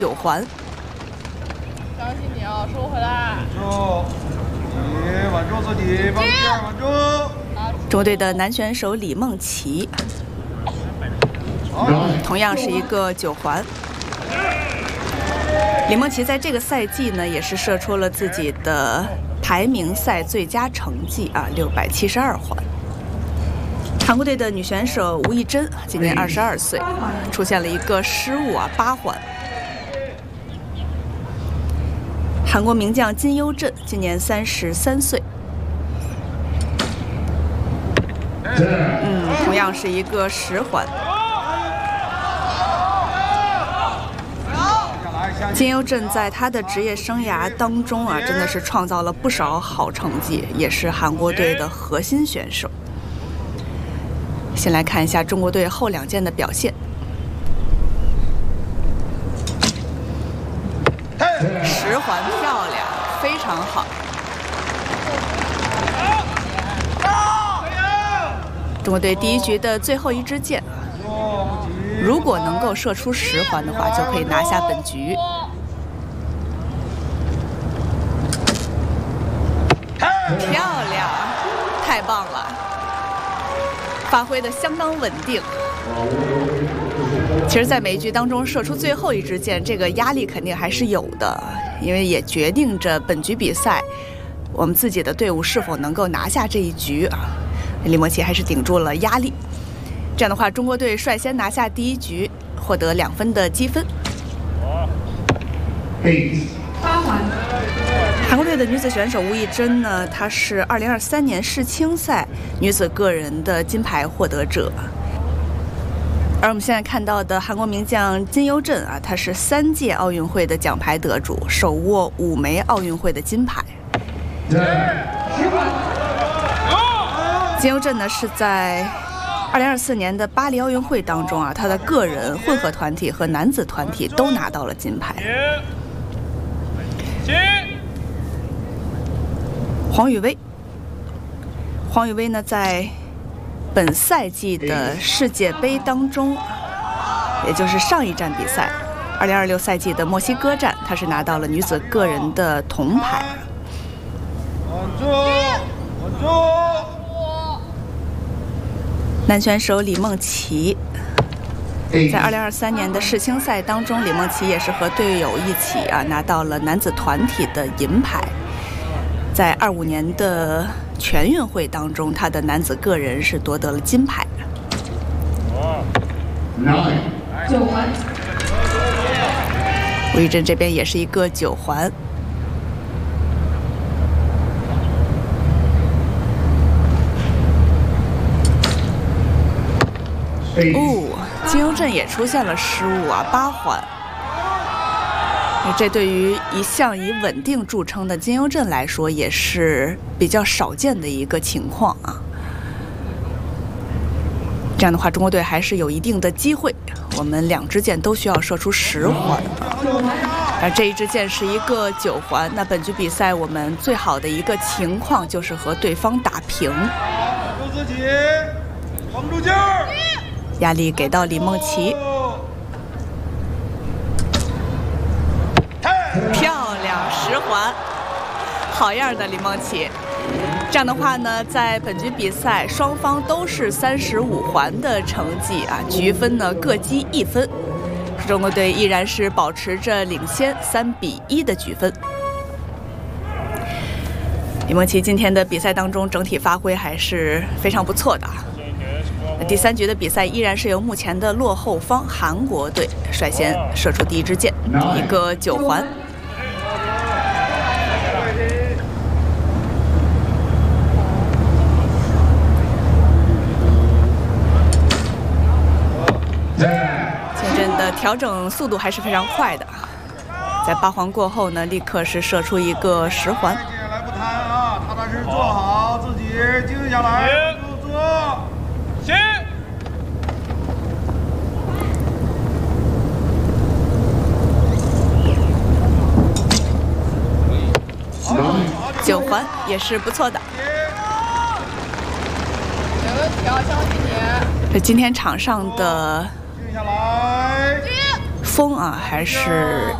9环。 相信你啊，收回来。 稳住自己，帮劲儿，稳住。 中国队的男选手李梦琪，同样是一个9环。李梦琪在这个赛季呢，也是射出了自己的排名赛最佳成绩啊，672环。韩国队的女选手吴艺珍今年22岁，出现了一个失误啊，8环。韩国名将金优镇今年33岁，同样是一个10环。金优镇在他的职业生涯当中啊，真的是创造了不少好成绩，也是韩国队的核心选手。先来看一下中国队后2件的表现。10环漂亮，非常好。中国队第1局的最后1支箭，如果能够射出10环的话，就可以拿下本局。漂亮，太棒了，发挥的相当稳定。其实，在每一局当中射出最后1支箭，这个压力肯定还是有的，因为也决定着本局比赛我们自己的队伍是否能够拿下这一局啊。李梦琪还是顶住了压力，这样的话，中国队率先拿下第1局，获得2分的积分。 8环。 韩国队的女子选手吴艺珍呢，她是2023年世青赛女子个人的金牌获得者。而我们现在看到的韩国名将金优镇啊，她是3届奥运会的奖牌得主，手握5枚奥运会的金牌。金优镇呢是在2024年的巴黎奥运会当中啊，她的个人、混合团体和男子团体都拿到了金牌。黄宇威呢，在本赛季的世界杯当中，也就是上一站比赛2026赛季的墨西哥站，她是拿到了女子个人的铜牌。 稳住！ 男选手李梦琪在2023年的世青赛当中，李梦琪也是和队友一起啊拿到了男子团体的银牌。在25年的全运会当中，他的男子个人是夺得了金牌。 9环。 吴艺珍这边也是一个9环。金优镇也出现了失误啊，8环。这对于一向以稳定著称的金优镇来说，也是比较少见的一个情况啊。这样的话，中国队还是有一定的机会。我们2支箭都需要射出10环，而这一支箭是一个9环。那本局比赛我们最好的一个情况就是和对方打平。 稳住自己，绷住劲儿。 压力给到李梦琪。漂亮10环，好样的李梦琪！这样的话呢，在本局比赛双方都是35环的成绩啊，局分呢各积1分，中国队依然是保持着领先3-1的局分。李梦琪今天的比赛当中整体发挥还是非常不错的。第3局的比赛依然是由目前的落后方韩国队率先射出第1支箭，一个9环。金镇的调整速度还是非常快的，在8环过后呢，立刻是射出一个10环。 来不谈啊，踏踏实实做好自己，静下来，坐。行。 9环也是不错的。 没问题啊，相信你。 这今天场上的风啊还是